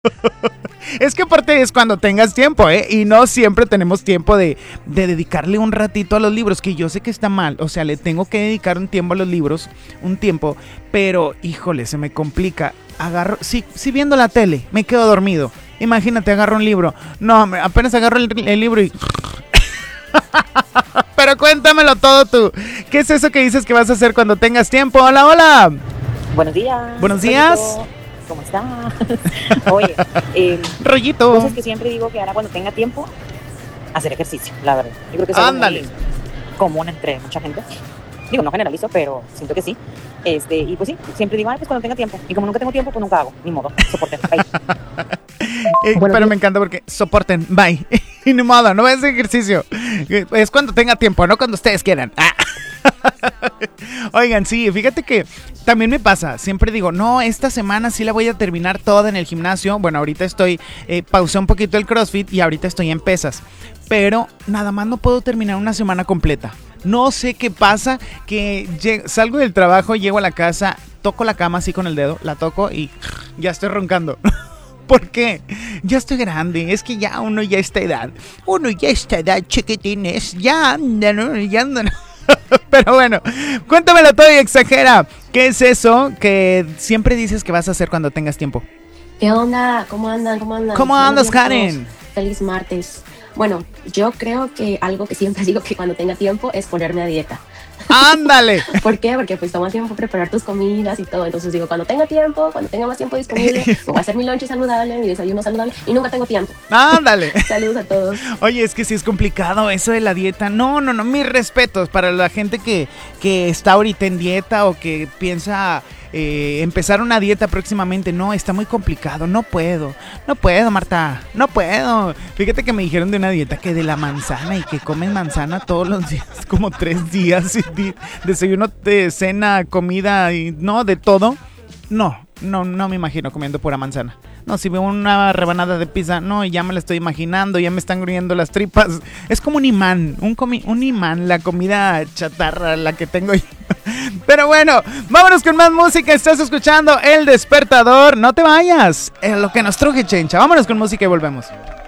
Es que aparte es cuando tengas tiempo, ¿eh? Y no siempre tenemos tiempo de dedicarle un ratito a los libros, que yo sé que está mal. O sea, le tengo que dedicar un tiempo a los libros, un tiempo, pero híjole, se me complica. Sí, viendo la tele, me quedo dormido. Imagínate, agarro un libro. No, apenas agarro el libro y... Pero cuéntamelo todo tú. ¿Qué es eso que dices que vas a hacer cuando tengas tiempo? Hola, hola. Buenos días. Buenos días. ¿Cómo estás? Oye, Rollito. Cosas que siempre digo que ahora cuando tenga tiempo, hacer ejercicio, la verdad. Yo creo que es algo muy común entre mucha gente. Digo, no generalizo, pero siento que sí. Y pues sí, siempre digo, pues cuando tenga tiempo. Y como nunca tengo tiempo, pues nunca hago. Ni modo, soporten, bye. Pero me encanta porque soporten, bye. Y ni modo, no voy a hacer ejercicio. Es cuando tenga tiempo, no cuando ustedes quieran. Oigan, sí, fíjate que también me pasa, siempre digo, no, esta semana sí la voy a terminar toda en el gimnasio. Bueno, ahorita pausé un poquito el CrossFit y ahorita estoy en pesas. Pero nada más no puedo terminar una semana completa. No sé qué pasa, que salgo del trabajo, llego a la casa, toco la cama así con el dedo, la toco y ya estoy roncando. ¿Por qué? Ya estoy grande, es que ya uno ya está edad, chiquitines, ya andan. Pero bueno, cuéntamelo todo y exagera. ¿Qué es eso que siempre dices que vas a hacer cuando tengas tiempo? ¿Qué onda? ¿Cómo andan? ¿Cómo andas, Karen? Feliz martes. Bueno, yo creo que algo que siempre digo que cuando tenga tiempo es ponerme a dieta. ¡Ándale! ¿Por qué? Porque pues toma tiempo preparar tus comidas y todo. Entonces digo, cuando tenga tiempo, cuando tenga más tiempo disponible, voy a hacer mi lonche saludable, mi desayuno saludable y nunca tengo tiempo. ¡Ándale! Saludos a todos. Oye, es que sí es complicado eso de la dieta. No, mis respetos para la gente que está ahorita en dieta o que piensa empezar una dieta próximamente. No, está muy complicado. No puedo, Marta. No puedo. Fíjate que me dijeron de una dieta que de la manzana y que comen manzana todos los días, como 3 días. Desayuno, cena, comida y no, de todo. No me imagino comiendo pura manzana. No, si veo una rebanada de pizza, no, ya me la estoy imaginando, ya me están gruñendo las tripas. Es como un imán, un imán, la comida chatarra, la que tengo yo. Pero bueno, vámonos con más música. Estás escuchando El Despertador. No te vayas, lo que nos truje, chencha. Vámonos con música y volvemos.